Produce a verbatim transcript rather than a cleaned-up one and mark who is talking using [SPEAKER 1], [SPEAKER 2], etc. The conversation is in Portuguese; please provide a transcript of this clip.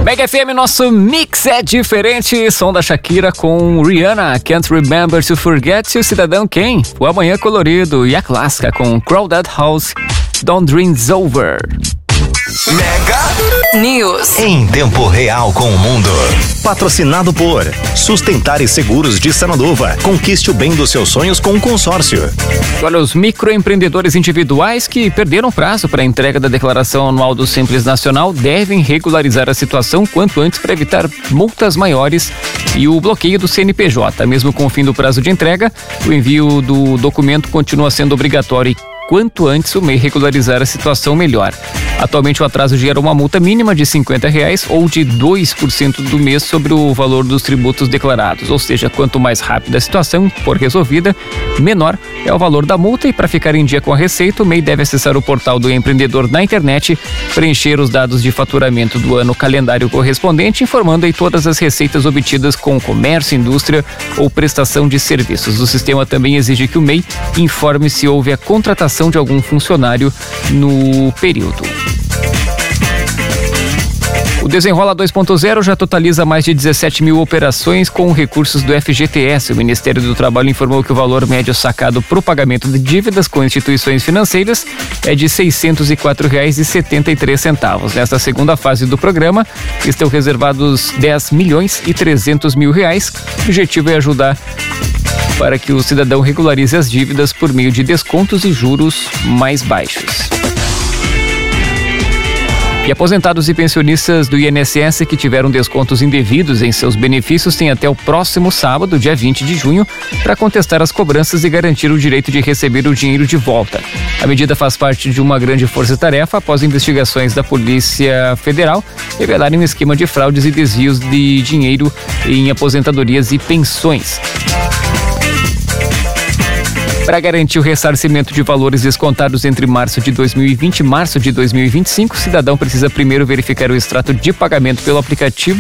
[SPEAKER 1] Mega F M, nosso mix é diferente. Som da Shakira com Rihanna, Can't Remember to Forget, e o Cidadão Quem? O Amanhã Colorido, e a clássica com Crowded House, Don't Dreams Over.
[SPEAKER 2] Mega
[SPEAKER 3] News
[SPEAKER 2] em tempo real com o mundo. Patrocinado por Sustentar e Seguros de Sananduva. Conquiste o bem dos seus sonhos com um consórcio.
[SPEAKER 1] Olha, os microempreendedores individuais que perderam prazo para a entrega da declaração anual do Simples Nacional devem regularizar a situação quanto antes para evitar multas maiores e o bloqueio do C N P J. Mesmo com o fim do prazo de entrega, o envio do documento continua sendo obrigatório. Quanto antes o M E I regularizar a situação, melhor. Atualmente o atraso gera uma multa mínima de cinquenta reais ou de dois por cento do mês sobre o valor dos tributos declarados. Ou seja, quanto mais rápida a situação for resolvida, menor é o valor da multa. E para ficar em dia com a receita, o M E I deve acessar o portal do empreendedor na internet, preencher os dados de faturamento do ano calendário correspondente, informando aí todas as receitas obtidas com comércio, indústria ou prestação de serviços. O sistema também exige que o M E I informe se houve a contratação de algum funcionário no período. O Desenrola dois ponto zero já totaliza mais de dezessete mil operações com recursos do F G T S. O Ministério do Trabalho informou que o valor médio sacado para o pagamento de dívidas com instituições financeiras é de seiscentos e quatro reais e setenta e três centavos. Nesta segunda fase do programa, estão reservados dez milhões e trezentos mil reais. O objetivo é ajudar para que o cidadão regularize as dívidas por meio de descontos e juros mais baixos. E aposentados e pensionistas do I N S S que tiveram descontos indevidos em seus benefícios têm até o próximo sábado, dia vinte de junho, para contestar as cobranças e garantir o direito de receber o dinheiro de volta. A medida faz parte de uma grande força-tarefa após investigações da Polícia Federal revelarem um esquema de fraudes e desvios de dinheiro em aposentadorias e pensões. Para garantir o ressarcimento de valores descontados entre março de dois mil e vinte e março de dois mil e vinte e cinco, o cidadão precisa primeiro verificar o extrato de pagamento pelo aplicativo